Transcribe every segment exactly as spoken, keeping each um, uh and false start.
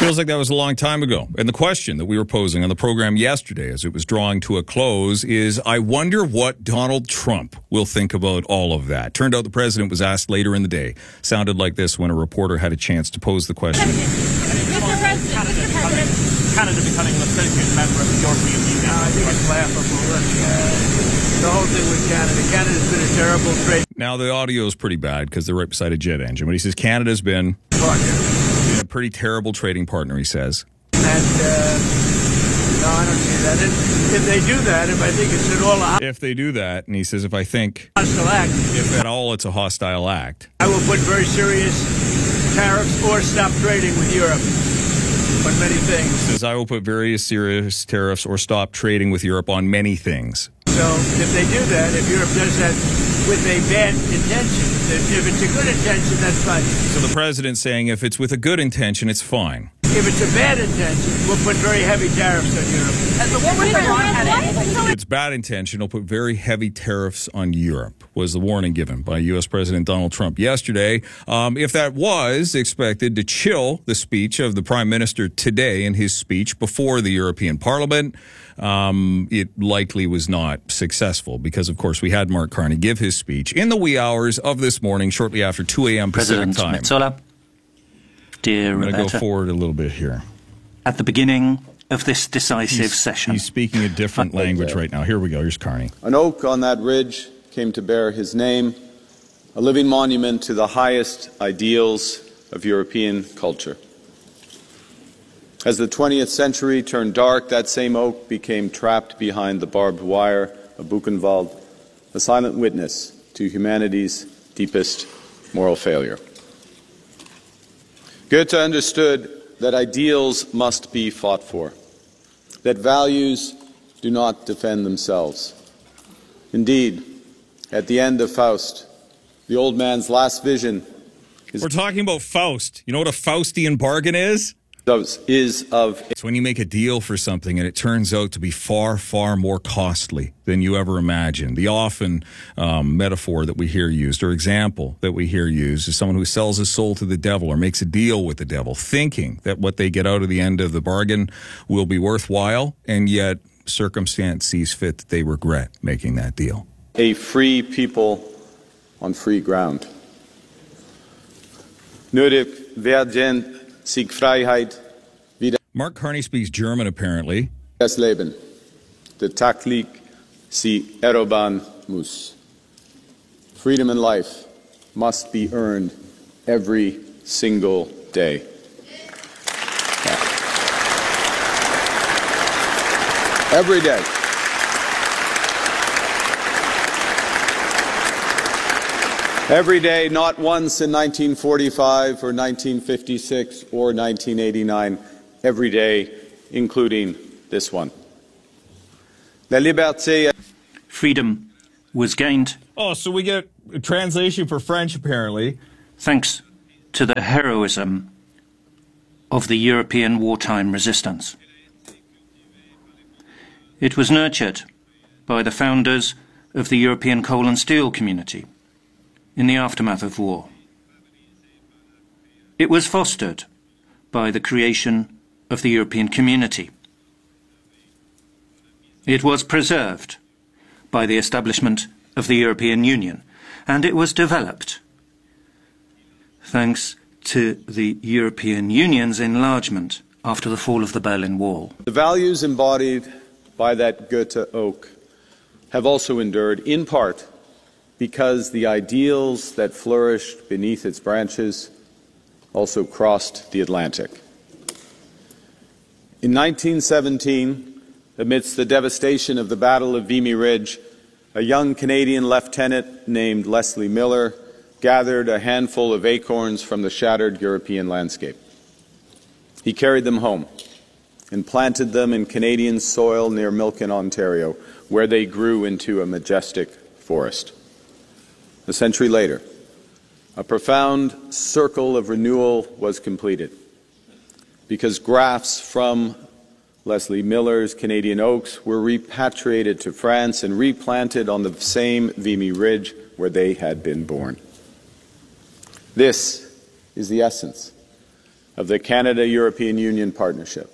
Feels like that was a long time ago. And the question that we were posing on the program yesterday as it was drawing to a close is, I wonder what Donald Trump will think about all of that. Turned out the president was asked later in the day. Sounded like this when a reporter had a chance to pose the question. Mister President, Canada, becoming, Canada becoming an associate member of the European Union. Uh, I think it's laughable. Uh, the whole thing with Canada. Canada's been a terrible trade. Now, the audio is pretty bad because they're right beside a jet engine. But he says Canada's been... been a pretty terrible trading partner, he says. And, uh, no, I don't see that. If, if they do that, if I think it's at all a If they do that, and he says, if I think... hostile act. If at all it's a hostile act. I will put very serious tariffs or stop trading with Europe on many things. He says, I will put very serious tariffs or stop trading with Europe on many things. So if they do that, if Europe does that with a bad intention, if it's a good intention, that's fine. So the president's saying if it's with a good intention, it's fine. If it's a bad intention, we'll put very heavy tariffs on Europe. Has the War had anything? If it's bad intention, he'll put very heavy tariffs on Europe, was the warning given by U S President Donald Trump yesterday. Um, if that was expected to chill the speech of the Prime Minister today in his speech before the European Parliament, Um, it likely was not successful because, of course, we had Mark Carney give his speech in the wee hours of this morning, shortly after two a.m. Pacific President time. Metsola, dear I'm going to go Roberta, forward a little bit here. at the beginning of this decisive He's, session. he's speaking a different language right now. Here we go. Here's Carney. An oak on that ridge came to bear his name, a living monument to the highest ideals of European culture. As the twentieth century turned dark, that same oak became trapped behind the barbed wire of Buchenwald, a silent witness to humanity's deepest moral failure. Goethe understood that ideals must be fought for, that values do not defend themselves. Indeed, at the end of Faust, the old man's last vision is... We're talking about Faust. You know what a Faustian bargain is? is of... It's when you make a deal for something and it turns out to be far, far more costly than you ever imagined. The often um, metaphor that we hear used, or example that we hear used, is someone who sells his soul to the devil or makes a deal with the devil, thinking that what they get out of the end of the bargain will be worthwhile, and yet circumstance sees fit that they regret making that deal. A free people on free ground. Nötig werden sich Freiheit wieder Mark Carney speaks German, apparently. das Leben, der Taktik sie erobern muss. Freedom and life must be earned every single day. Yeah. Every day. Every day, not once in nineteen forty-five or nineteen fifty-six or nineteen eighty-nine. Every day, including this one. La liberté. Freedom was gained. Oh, so we get a translation for French, apparently. Thanks to the heroism of the European wartime resistance. It was nurtured by the founders of the European coal and steel community in the aftermath of war. It was fostered by the creation of the European community. It was preserved by the establishment of the European Union, and it was developed thanks to the European Union's enlargement after the fall of the Berlin Wall. The values embodied by that Goethe oak have also endured, in part because the ideals that flourished beneath its branches also crossed the Atlantic. In nineteen seventeen, amidst the devastation of the Battle of Vimy Ridge, a young Canadian lieutenant named Leslie Miller gathered a handful of acorns from the shattered European landscape. He carried them home and planted them in Canadian soil near Milken, Ontario, where they grew into a majestic forest. A century later, a profound circle of renewal was completed because grafts from Leslie Miller's Canadian oaks were repatriated to France and replanted on the same Vimy Ridge where they had been born. This is the essence of the Canada-European Union partnership.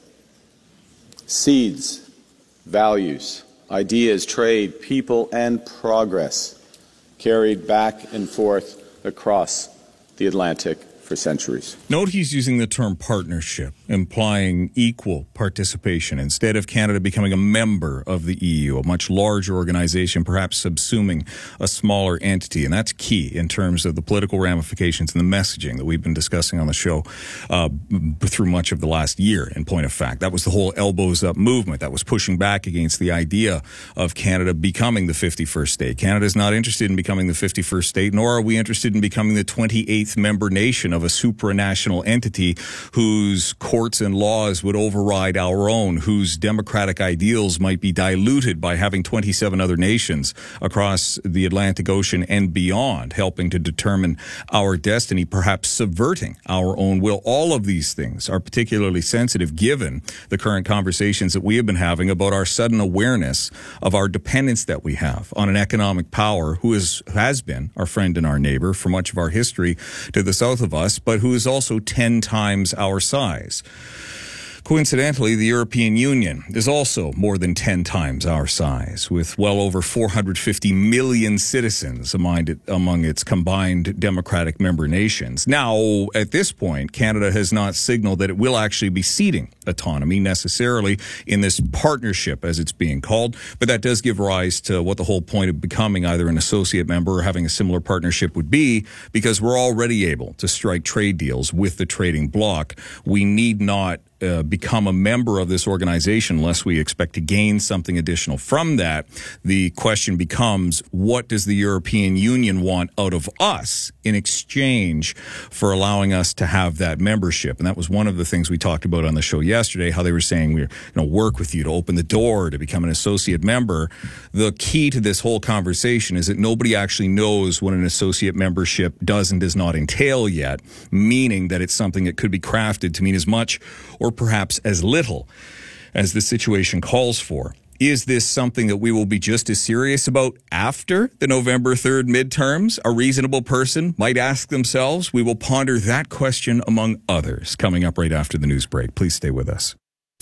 Seeds, values, ideas, trade, people, and progress carried back and forth across the Atlantic for centuries. Note he's using the term partnership, implying equal participation instead of Canada becoming a member of the E U, a much larger organization, perhaps subsuming a smaller entity. And that's key in terms of the political ramifications and the messaging that we've been discussing on the show uh, through much of the last year, in point of fact. That was the whole elbows up movement that was pushing back against the idea of Canada becoming the fifty-first state. Canada is not interested in becoming the fifty-first state, nor are we interested in becoming the twenty-eighth member nation of a supranational entity whose courts and laws would override our own, whose democratic ideals might be diluted by having twenty-seven other nations across the Atlantic Ocean and beyond helping to determine our destiny, perhaps subverting our own will. All of these things are particularly sensitive given the current conversations that we have been having about our sudden awareness of our dependence that we have on an economic power who is, has been our friend and our neighbor for much of our history to the south of us, but who is also ten times our size. Coincidentally, the European Union is also more than ten times our size, with well over four hundred fifty million citizens among, it, among its combined democratic member nations. Now, at this point, Canada has not signaled that it will actually be ceding autonomy necessarily in this partnership, as it's being called, but that does give rise to what the whole point of becoming either an associate member or having a similar partnership would be, because we're already able to strike trade deals with the trading bloc. We need not Uh, become a member of this organization unless we expect to gain something additional from that. The question becomes, what does the European Union want out of us in exchange for allowing us to have that membership? And that was one of the things we talked about on the show yesterday, how they were saying we're going to work with you to open the door to become an associate member. The key to this whole conversation is that nobody actually knows what an associate membership does and does not entail yet, meaning that it's something that could be crafted to mean as much or perhaps as little as the situation calls for. Is this something that we will be just as serious about after the November third midterms? A reasonable person might ask themselves. We will ponder that question among others coming up right after the news break. Please stay with us.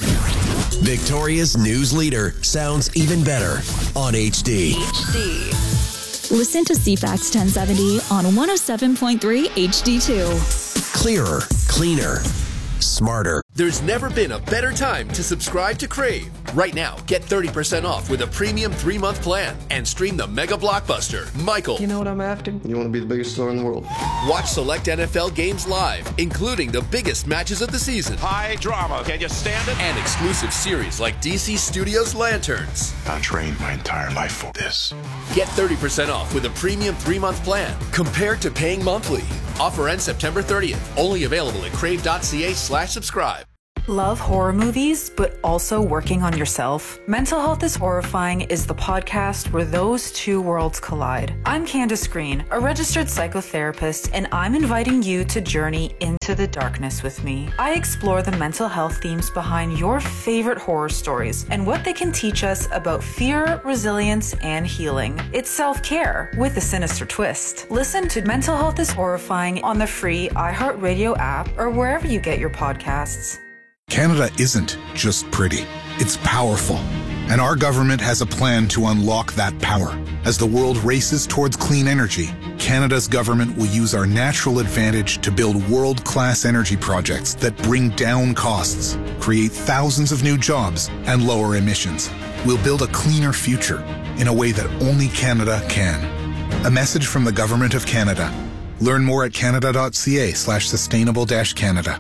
Victoria's news leader sounds even better on H D. H D. Listen to C FAX ten seventy on one oh seven point three H D two. Clearer, cleaner, smarter. There's never been a better time to subscribe to Crave. Right now, get thirty percent off with a premium three-month plan and stream the mega blockbuster, Michael. You know what I'm after? You want to be the biggest star in the world. Watch select N F L games live, including the biggest matches of the season. High drama. Can you stand it? And exclusive series like D C Studios' Lanterns. I trained my entire life for this. Get thirty percent off with a premium three-month plan compared to paying monthly. Offer ends September thirtieth. Only available at crave.ca slash subscribe. Love horror movies, but also working on yourself? Mental Health is Horrifying is the podcast where those two worlds collide. I'm Candace Green, a registered psychotherapist, and I'm inviting you to journey into the darkness with me. I explore the mental health themes behind your favorite horror stories and what they can teach us about fear, resilience, and healing. It's self-care with a sinister twist. Listen to Mental Health is Horrifying on the free iHeartRadio app or wherever you get your podcasts. Canada isn't just pretty, it's powerful. And our government has a plan to unlock that power. As the world races towards clean energy, Canada's government will use our natural advantage to build world-class energy projects that bring down costs, create thousands of new jobs, and lower emissions. We'll build a cleaner future in a way that only Canada can. A message from the Government of Canada. Learn more at canada.ca slash sustainable dash Canada.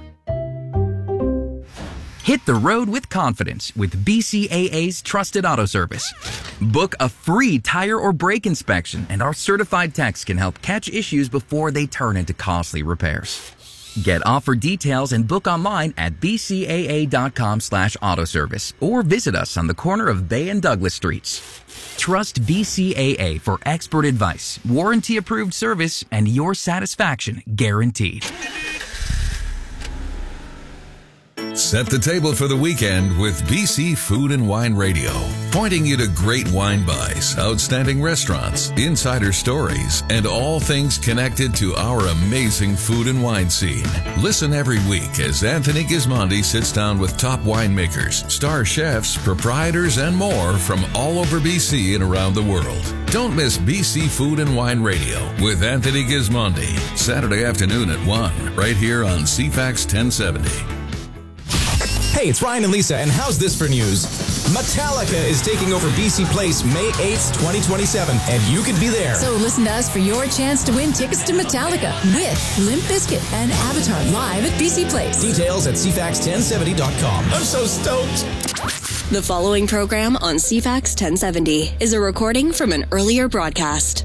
Hit the road with confidence with B C A A's Trusted Auto Service. Book a free tire or brake inspection, and our certified techs can help catch issues before they turn into costly repairs. Get offer details and book online at bcaa.com slash auto service or visit us on the corner of Bay and Douglas Streets. Trust B C A A for expert advice, warranty-approved service, and your satisfaction guaranteed. Set the table for the weekend with B C Food and Wine Radio, pointing you to great wine buys, outstanding restaurants, insider stories, and all things connected to our amazing food and wine scene. Listen every week as Anthony Gismondi sits down with top winemakers, star chefs, proprietors, and more from all over B C and around the world. Don't miss B C Food and Wine Radio with Anthony Gismondi, Saturday afternoon at one, right here on C FAX ten seventy. Hey, it's Ryan and Lisa, and how's this for news? Metallica is taking over B C Place May eighth, twenty twenty-seven, and you could be there. So listen to us for your chance to win tickets to Metallica with Limp Bizkit and Avatar live at B C Place. Details at C FAX ten seventy dot com. I'm so stoked. The following program on C FAX ten seventy is a recording from an earlier broadcast.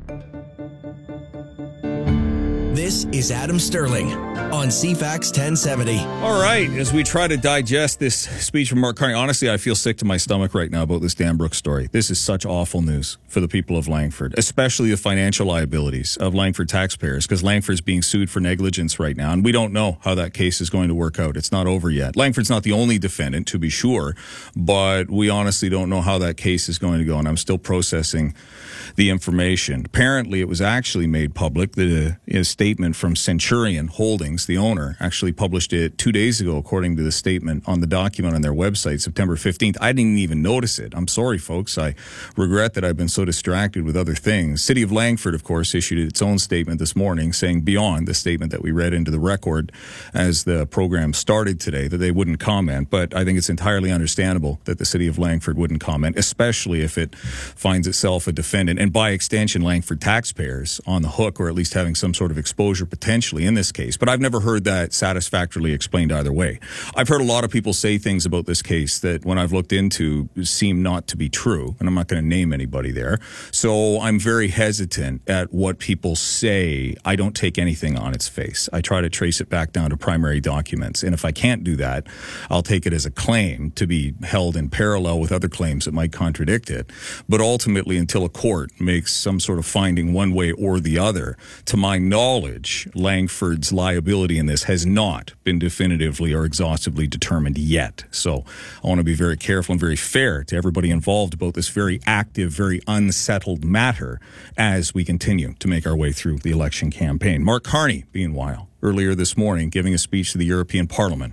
This is Adam Sterling on C FAX ten seventy. All right, as we try to digest this speech from Mark Carney, honestly, I feel sick to my stomach right now about this Dan Brooks story. This is such awful news for the people of Langford, especially the financial liabilities of Langford taxpayers, because Langford's being sued for negligence right now, and we don't know how that case is going to work out. It's not over yet. Langford's not the only defendant, to be sure, but we honestly don't know how that case is going to go, and I'm still processing the information. Apparently, it was actually made public. The uh, statement from Centurion Holdings, the owner, actually published it two days ago, according to the statement on the document on their website, September fifteenth. I didn't even notice it. I'm sorry, folks. I regret that I've been so distracted with other things. City of Langford, of course, issued its own statement this morning saying, beyond the statement that we read into the record as the program started today, that they wouldn't comment. But I think it's entirely understandable that the City of Langford wouldn't comment, especially if it finds itself a defendant, and by extension, Langford taxpayers on the hook, or at least having some sort of exposure potentially in this case. But I've never heard that satisfactorily explained either way. I've heard a lot of people say things about this case that, when I've looked into, seem not to be true, and I'm not going to name anybody there. So I'm very hesitant at what people say. I don't take anything on its face. I try to trace it back down to primary documents, and if I can't do that, I'll take it as a claim to be held in parallel with other claims that might contradict it. But ultimately, until a court makes some sort of finding one way or the other, to my knowledge, Langford's liability in this has not been definitively or exhaustively determined yet. So I want to be very careful and very fair to everybody involved about this very active, very unsettled matter as we continue to make our way through the election campaign. Mark Carney, meanwhile, earlier this morning, giving a speech to the European Parliament.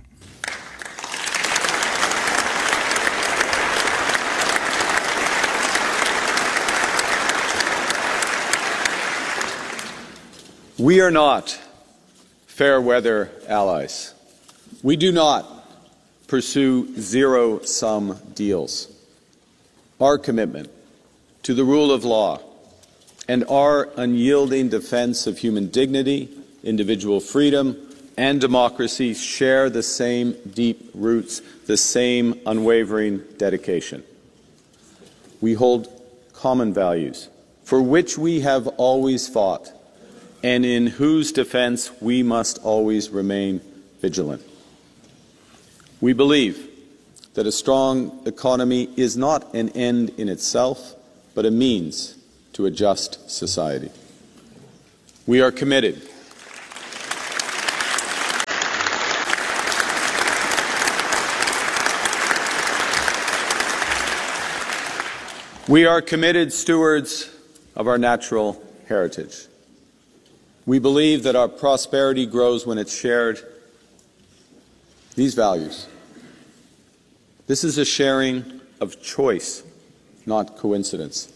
We are not fair weather allies. We do not pursue zero-sum deals. Our commitment to the rule of law and our unyielding defense of human dignity, individual freedom, and democracy share the same deep roots, the same unwavering dedication. We hold common values for which we have always fought, and in whose defense we must always remain vigilant. We believe that a strong economy is not an end in itself, but a means to a just society. We are committed We are committed stewards of our natural heritage. We believe that our prosperity grows when it's shared. These values. This is a sharing of choice, not coincidence.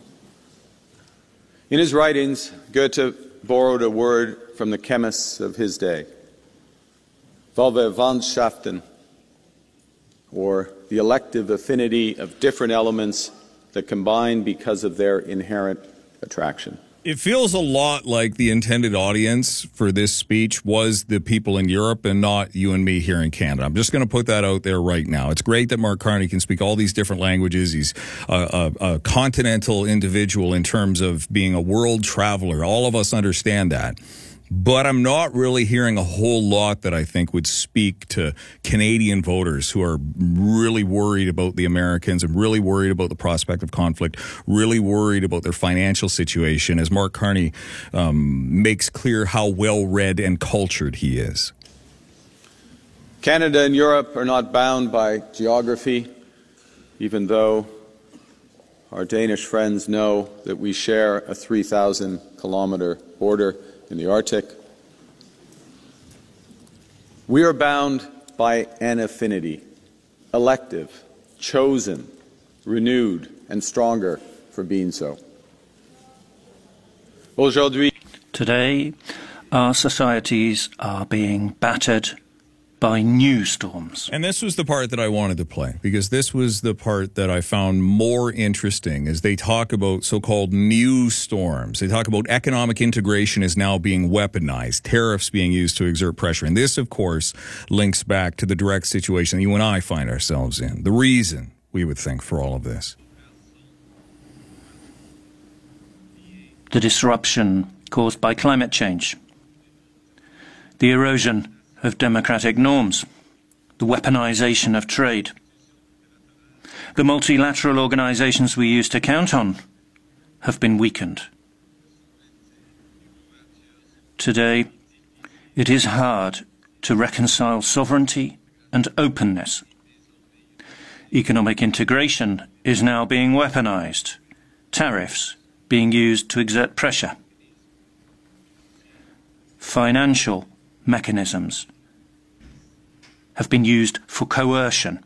In his writings, Goethe borrowed a word from the chemists of his day, Verwandtschaften, or the elective affinity of different elements that combine because of their inherent attraction. It feels a lot like the intended audience for this speech was the people in Europe and not you and me here in Canada. I'm just going to put that out there right now. It's great that Mark Carney can speak all these different languages. He's a, a, a continental individual in terms of being a world traveler. All of us understand that. But I'm not really hearing a whole lot that I think would speak to Canadian voters who are really worried about the Americans and really worried about the prospect of conflict, really worried about their financial situation, as Mark Carney um, makes clear how well-read and cultured he is. Canada and Europe are not bound by geography, even though our Danish friends know that we share a three thousand kilometer border in the Arctic. We are bound by an affinity, elective, chosen, renewed, and stronger for being so. Aujourd'hui, today, our societies are being battered by new storms. And this was the part that I wanted to play, because this was the part that I found more interesting as they talk about so-called new storms. They talk about economic integration is now being weaponized, tariffs being used to exert pressure. And this, of course, links back to the direct situation that you and I find ourselves in. The reason, we would think, for all of this. The disruption caused by climate change. The erosion of democratic norms, the weaponization of trade. The multilateral organizations we used to count on have been weakened. Today, it is hard to reconcile sovereignty and openness. Economic integration is now being weaponized, tariffs being used to exert pressure. Financial mechanisms have been used for coercion.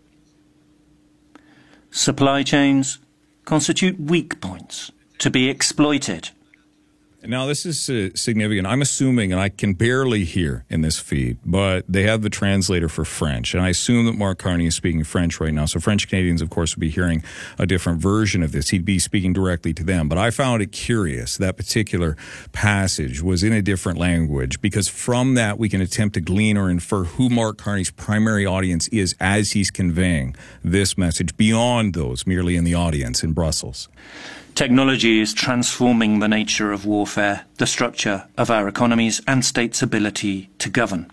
Supply chains constitute weak points to be exploited. Now, this is uh, significant. I'm assuming, and I can barely hear in this feed, but they have the translator for French. And I assume that Mark Carney is speaking French right now. So French Canadians, of course, would be hearing a different version of this. He'd be speaking directly to them. But I found it curious that particular passage was in a different language, because from that we can attempt to glean or infer who Mark Carney's primary audience is as he's conveying this message beyond those merely in the audience in Brussels. Technology is transforming the nature of warfare, the structure of our economies, and states' ability to govern.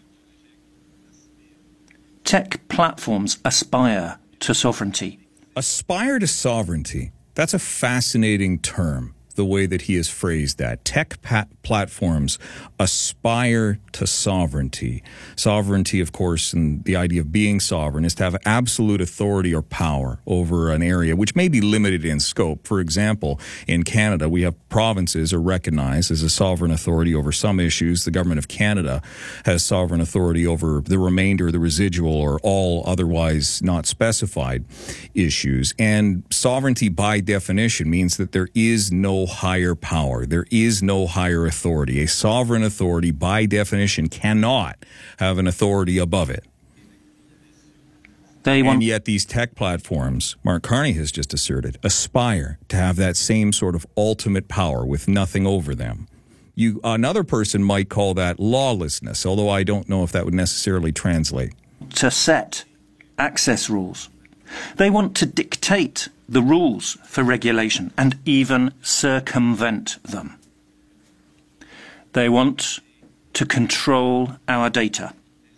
Tech platforms aspire to sovereignty. Aspire to sovereignty. That's a fascinating term, the way that he has phrased that. Tech pat- platforms aspire to sovereignty. Sovereignty, of course, and the idea of being sovereign is to have absolute authority or power over an area, which may be limited in scope. For example, in Canada, we have provinces are recognized as a sovereign authority over some issues. The government of Canada has sovereign authority over the remainder, the residual, or all otherwise not specified issues. And sovereignty, by definition, means that there is no higher power. There is no higher authority. A sovereign authority, by definition, cannot have an authority above it. They want- and yet these tech platforms, Mark Carney has just asserted, aspire to have that same sort of ultimate power with nothing over them. You, another person might call that lawlessness, although I don't know if that would necessarily translate. To set access rules. They want to dictate the rules for regulation and even circumvent them. They want to control our data,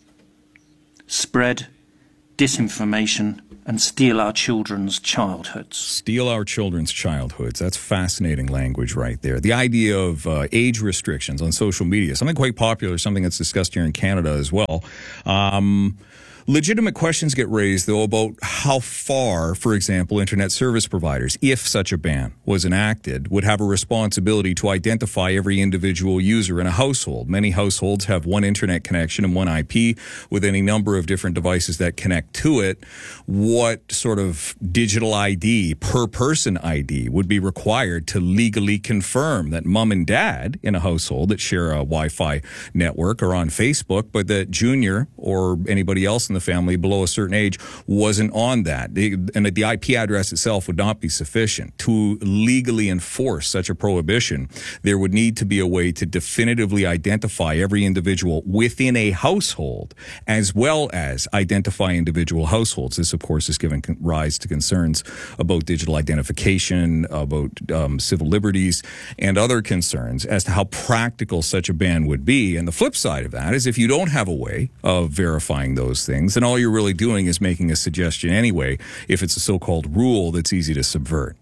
spread disinformation, and steal our children's childhoods. Steal our children's childhoods. That's fascinating language right there. The idea of uh, age restrictions on social media, something quite popular, something that's discussed here in Canada as well. Um, Legitimate questions get raised, though, about how far, for example, internet service providers, if such a ban was enacted, would have a responsibility to identify every individual user in a household. Many households have one internet connection and one I P with any number of different devices that connect to it. What sort of digital I D, per person I D, would be required to legally confirm that mom and dad in a household that share a Wi-Fi network are on Facebook, but that Junior or anybody else in the family below a certain age wasn't on that. The, and the I P address itself would not be sufficient. To legally enforce such a prohibition, there would need to be a way to definitively identify every individual within a household, as well as identify individual households. This, of course, has given rise to concerns about digital identification, about um, civil liberties, and other concerns as to how practical such a ban would be. And the flip side of that is if you don't have a way of verifying those things, then all you're really doing is making a suggestion anyway, if it's a so-called rule that's easy to subvert.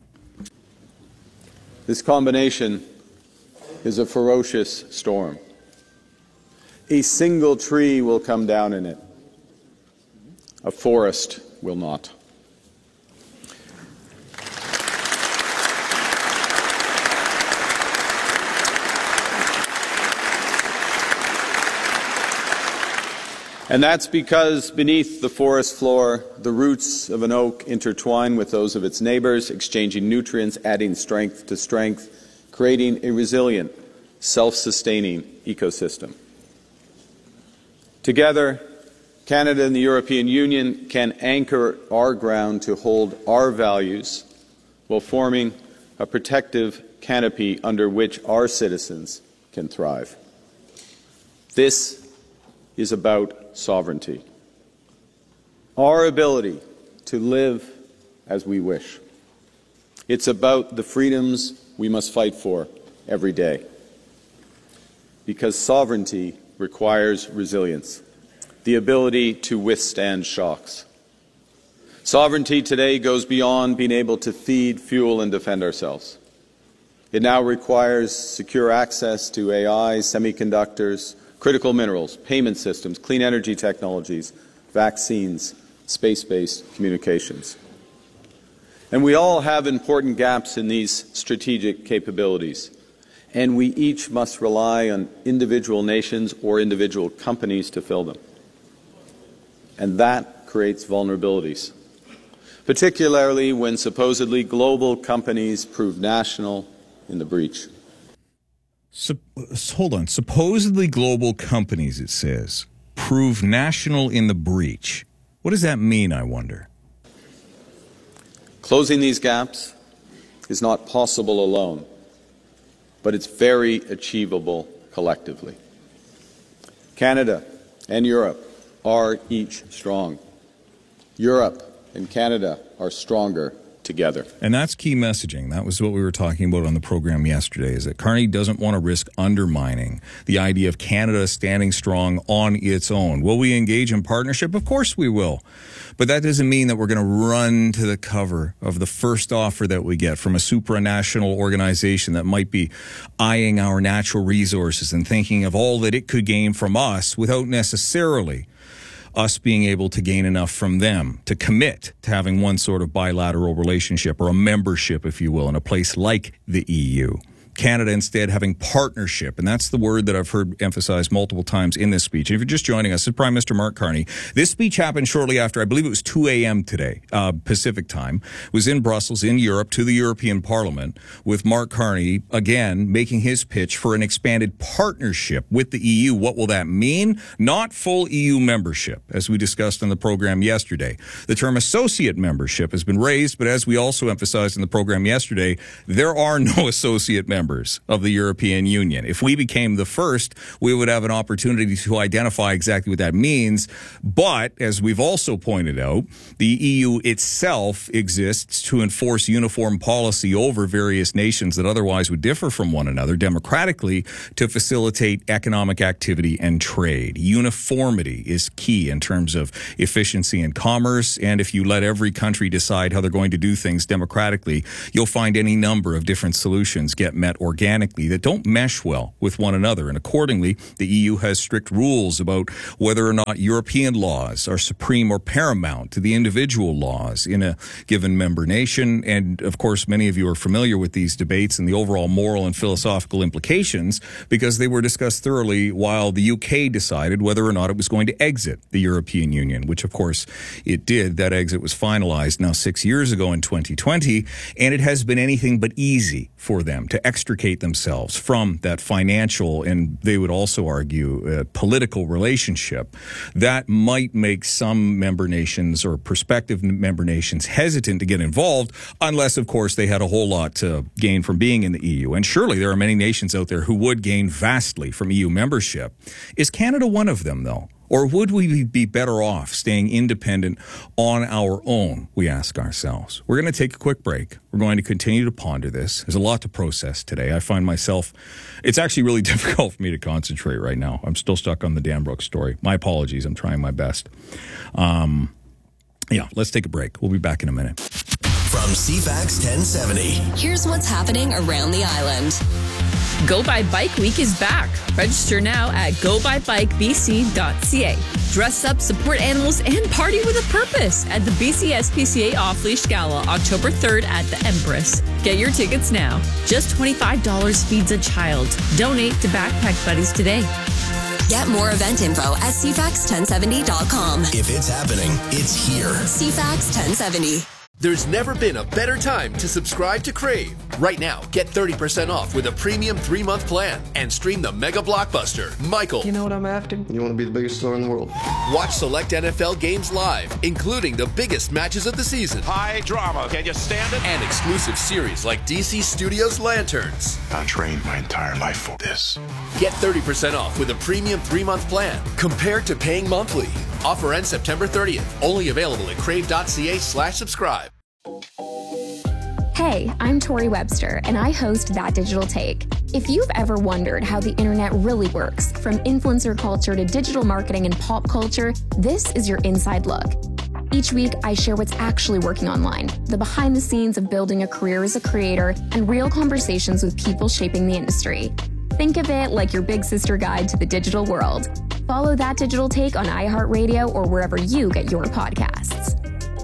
This combination is a ferocious storm. A single tree will come down in it. A forest will not. And that's because beneath the forest floor, the roots of an oak intertwine with those of its neighbors, exchanging nutrients, adding strength to strength, creating a resilient, self-sustaining ecosystem. Together, Canada and the European Union can anchor our ground to hold our values while forming a protective canopy under which our citizens can thrive. This is about sovereignty, our ability to live as we wish. It's about the freedoms we must fight for every day. Because sovereignty requires resilience, the ability to withstand shocks. Sovereignty today goes beyond being able to feed, fuel, and defend ourselves. It now requires secure access to A I, semiconductors, critical minerals, payment systems, clean energy technologies, vaccines, space-based communications. And we all have important gaps in these strategic capabilities, and we each must rely on individual nations or individual companies to fill them. And that creates vulnerabilities, particularly when supposedly global companies prove national in the breach. So, hold on. Supposedly global companies, it says, prove national in the breach. What does that mean, I wonder? Closing these gaps is not possible alone, but it's very achievable collectively. Canada and Europe are each strong. Europe and Canada are stronger together. And that's key messaging. That was what we were talking about on the program yesterday, is that Carney doesn't want to risk undermining the idea of Canada standing strong on its own. Will we engage in partnership? Of course we will. But that doesn't mean that we're going to run to the cover of the first offer that we get from a supranational organization that might be eyeing our natural resources and thinking of all that it could gain from us without necessarily us being able to gain enough from them to commit to having one sort of bilateral relationship or a membership, if you will, in a place like the E U. Canada instead having partnership, and that's the word that I've heard emphasized multiple times in this speech. If you're just joining us, this is Prime Minister Mark Carney. This speech happened shortly after, I believe it was two a.m. today, uh, Pacific time, was in Brussels, in Europe, to the European Parliament, with Mark Carney, again, making his pitch for an expanded partnership with the E U. What will that mean? Not full E U membership, as we discussed on the program yesterday. The term associate membership has been raised, but as we also emphasized in the program yesterday, there are no associate members of the European Union. If we became the first, we would have an opportunity to identify exactly what that means. But, as we've also pointed out, the E U itself exists to enforce uniform policy over various nations that otherwise would differ from one another democratically to facilitate economic activity and trade. Uniformity is key in terms of efficiency in commerce, and if you let every country decide how they're going to do things democratically, you'll find any number of different solutions get met organically that don't mesh well with one another. And accordingly, the E U has strict rules about whether or not European laws are supreme or paramount to the individual laws in a given member nation. And of course, many of you are familiar with these debates and the overall moral and philosophical implications because they were discussed thoroughly while the U K decided whether or not it was going to exit the European Union, which of course it did. That exit was finalized now six years ago in twenty twenty, and it has been anything but easy for them to extricate themselves from that financial and, they would also argue, uh, political relationship that might make some member nations or prospective member nations hesitant to get involved unless, of course, they had a whole lot to gain from being in the E U. And surely there are many nations out there who would gain vastly from E U membership. Is Canada one of them, though? Or would we be better off staying independent on our own, we ask ourselves. We're going to take a quick break. We're going to continue to ponder this. There's a lot to process today. I find myself, it's actually really difficult for me to concentrate right now. I'm still stuck on the Dan Brooks story. My apologies. I'm trying my best. Um, yeah, let's take a break. We'll be back in a minute. From C FAX ten seventy. Here's what's happening around the island. Go By Bike Week is back. Register now at go by bike b c dot c a. Dress up, support animals, and party with a purpose at the B C S P C A Off Leash Gala, October third at the Empress. Get your tickets now. Just twenty-five dollars feeds a child. Donate to Backpack Buddies today. Get more event info at c fax ten seventy dot com. If it's happening, it's here. C FAX ten seventy. There's never been a better time to subscribe to Crave. Right now, get thirty percent off with a premium three-month plan and stream the mega blockbuster, Michael. You know what I'm after? You want to be the biggest star in the world. Watch select N F L games live, including the biggest matches of the season. High drama. Can you stand it? And exclusive series like D C Studios' Lanterns. I trained my entire life for this. Get thirty percent off with a premium three-month plan compared to paying monthly. Offer ends September thirtieth. Only available at crave.ca slash subscribe. Hey, I'm Tori Webster, and I host That Digital Take. If you've ever wondered how the internet really works, from influencer culture to digital marketing and pop culture, this is your inside look. Each week, I share what's actually working online, the behind the scenes of building a career as a creator, and real conversations with people shaping the industry. Think of it like your big sister guide to the digital world. Follow That Digital Take on iHeartRadio or wherever you get your podcasts.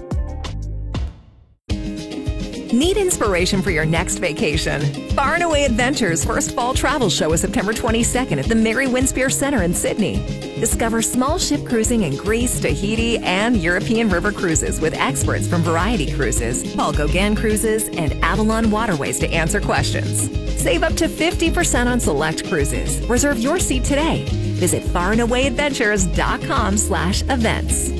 Need inspiration for your next vacation? Far and Away Adventures' first fall travel show is September twenty-second at the Mary Winspear Center in Sydney. Discover small ship cruising in Greece, Tahiti, and European river cruises with experts from Variety Cruises, Paul Gauguin Cruises, and Avalon Waterways to answer questions. Save up to fifty percent on select cruises. Reserve your seat today. Visit farandawayadventures.com slash events.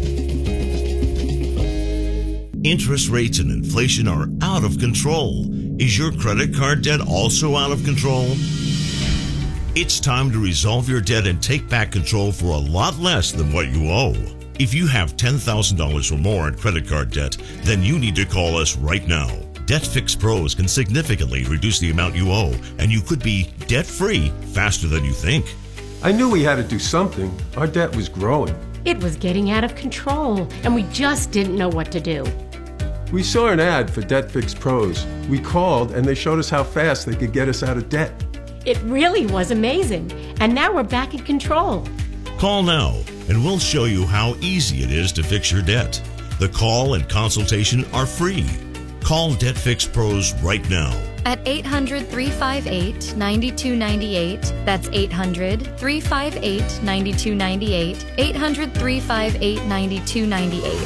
Interest rates and inflation are out of control. Is your credit card debt also out of control? It's time to resolve your debt and take back control for a lot less than what you owe. If you have ten thousand dollars or more in credit card debt, then you need to call us right now. DebtFix Pros can significantly reduce the amount you owe, and you could be debt-free faster than you think. I knew we had to do something. Our debt was growing. It was getting out of control, and we just didn't know what to do. We saw an ad for DebtFix Pros. We called, and they showed us how fast they could get us out of debt. It really was amazing, and now we're back in control. Call now, and we'll show you how easy it is to fix your debt. The call and consultation are free. Call DebtFix Pros right now. At eight hundred, three five eight, nine two nine eight. That's eight hundred, three five eight, nine two nine eight. eight hundred, three five eight, nine two nine eight.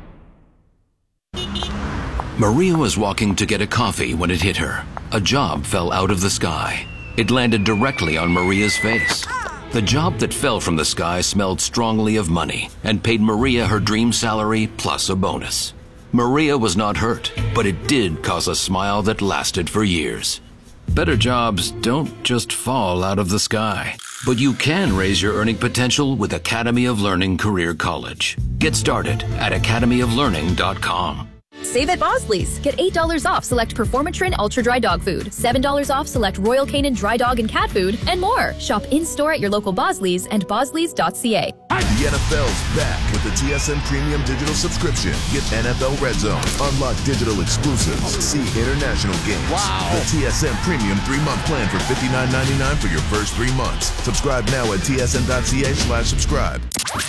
Maria was walking to get a coffee when it hit her. A job fell out of the sky. It landed directly on Maria's face. The job that fell from the sky smelled strongly of money and paid Maria her dream salary plus a bonus. Maria was not hurt, but it did cause a smile that lasted for years. Better jobs don't just fall out of the sky, but you can raise your earning potential with Academy of Learning Career College. Get started at academy of learning dot com. Save at Bosley's. Get eight dollars off select Performatrin Ultra Dry Dog Food, seven dollars off select Royal Canin Dry Dog and Cat Food, and more. Shop in-store at your local Bosley's and bosleys dot c a. The N F L's back with the T S N Premium Digital Subscription. Get N F L Red Zone, unlock digital exclusives, see international games. Wow. The T S N Premium three-month plan for fifty-nine ninety-nine for your first three months. Subscribe now at T S N dot c a slash subscribe.